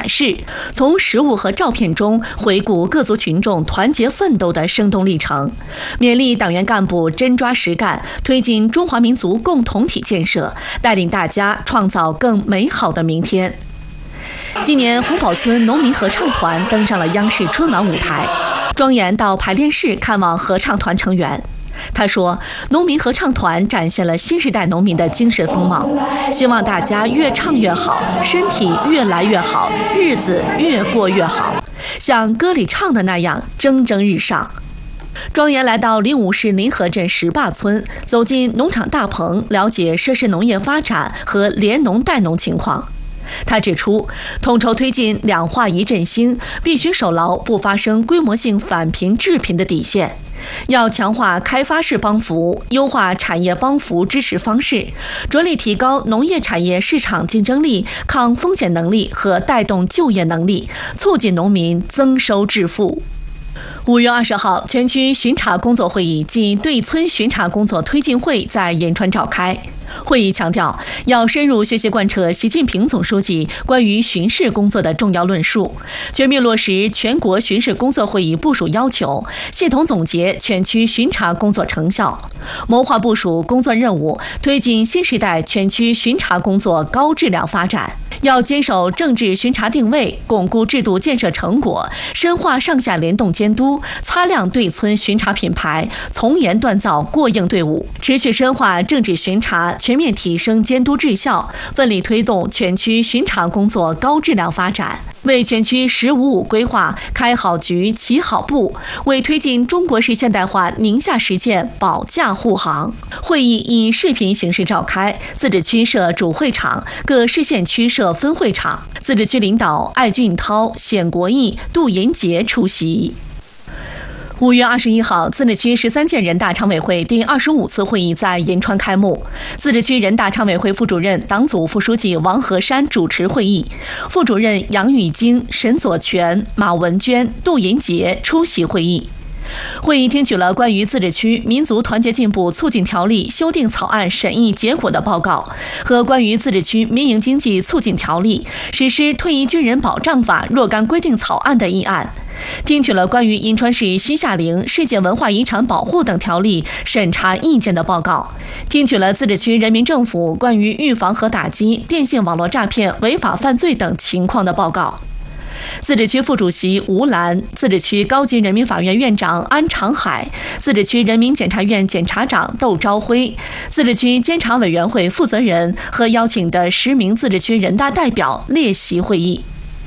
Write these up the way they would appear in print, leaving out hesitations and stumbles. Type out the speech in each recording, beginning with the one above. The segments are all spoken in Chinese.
展示，从实物和照片中回顾各族群众团结奋斗的生动历程，勉励党员干部真抓实干，推进中华民族共同体建设，带领大家创造更美好的明天。今年红堡村农民合唱团登上了央视春晚舞台，庄严到排练室看望合唱团成员。他说，农民合唱团展现了新时代农民的精神风貌，希望大家越唱越好，身体越来越好，日子越过越好，像歌里唱的那样蒸蒸日上。庄严来到临武市临河镇石坝村，走进农场大棚，了解奢侈农业发展和联农带农情况。他指出，统筹推进两化一振兴，必须守牢不发生规模性返贫致贫的底线，要强化开发式帮扶，优化产业帮扶支持方式，着力提高农业产业市场竞争力、抗风险能力和带动就业能力，促进农民增收致富。5月20号，全区巡查工作会议暨对村巡查工作推进会在银川召开。会议强调，要深入学习贯彻习近平总书记关于巡视工作的重要论述，全面落实全国巡视工作会议部署要求，系统总结全区巡查工作成效，谋划部署工作任务，推进新时代全区巡查工作高质量发展。要坚守政治巡查定位，巩固制度建设成果，深化上下联动监督，擦亮对村巡查品牌，从严锻造过硬队伍，持续深化政治巡查，全面提升监督质效，奋力推动全区巡查工作高质量发展，为全区“15+5”规划开好局、起好步，为推进中国式现代化宁夏实践保驾护航。会议以视频形式召开，自治区设主会场，各市县区设分会场。自治区领导艾俊涛、冼国义、杜银杰出席。5月21号，自治区13届人大常委会第25次会议在银川开幕。自治区人大常委会副主任、党组副书记王和山主持会议，副主任杨玉京、沈左权、马文娟、杜银杰出席会议。会议听取了关于自治区民族团结进步促进条例修订草案审议结果的报告和关于自治区民营经济促进条例实施退役军人保障法若干规定草案的议案，听取了关于银川市西夏陵世界文化遗产保护等条例审查意见的报告，听取了自治区人民政府关于预防和打击电信网络诈骗违法犯罪等情况的报告。自治区副主席吴兰、自治区高级人民法院院长安长海、自治区人民检察院检察长窦朝辉、自治区监察委员会负责人和邀请的10名自治区人大代表列席会议。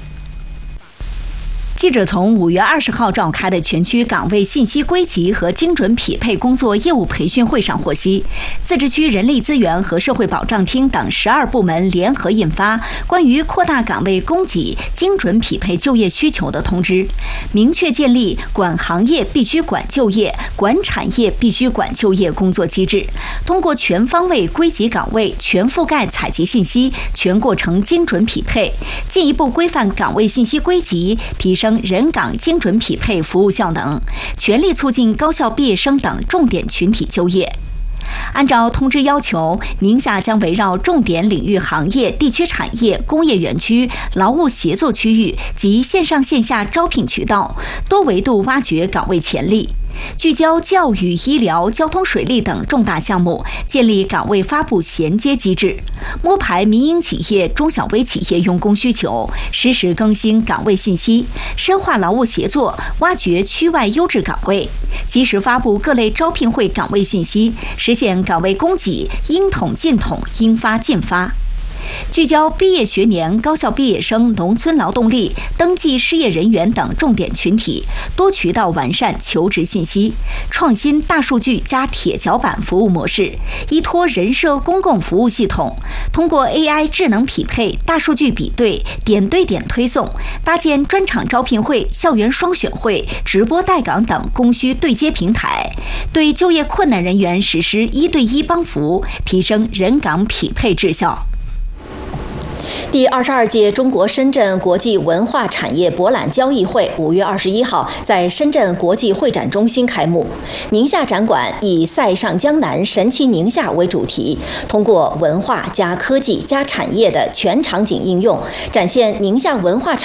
记者从5月20号召开的全区岗位信息归集和精准匹配工作业务培训会上获悉，自治区人力资源和社会保障厅等12部门联合印发关于扩大岗位供给、精准匹配就业需求的通知，明确建立管行业必须管就业、管产业必须管就业工作机制，通过全方位归集岗位、全覆盖采集信息、全过程精准匹配，进一步规范岗位信息归集，提升人岗精准匹配服务效能，全力促进高校毕业生等重点群体就业。按照通知要求，宁夏将围绕重点领域行业、地区产业、工业园区、劳务协作区域及线上线下招聘渠道，多维度挖掘岗位潜力。聚焦教育、医疗、交通水利等重大项目，建立岗位发布衔接机制，摸排民营企业、中小微企业用工需求，实时更新岗位信息，深化劳务协作，挖掘区外优质岗位，及时发布各类招聘会岗位信息，实现岗位供给应统尽统、应发尽发。聚焦毕业学年高校毕业生、农村劳动力、登记失业人员等重点群体，多渠道完善求职信息，创新大数据加铁脚板服务模式，依托人社公共服务系统，通过 AI 智能匹配、大数据比对、点对点推送，搭建专场招聘会、校园双选会、直播带岗等供需对接平台，对就业困难人员实施1对1帮扶，提升人岗匹配质效。 第22届中国深圳国际文化产业博览交易会5月21号在深圳国际会展中心开幕。宁夏展馆以"塞上江南，神奇宁夏"为主题，通过文化加科技加产业的全场景应用，展现宁夏文化产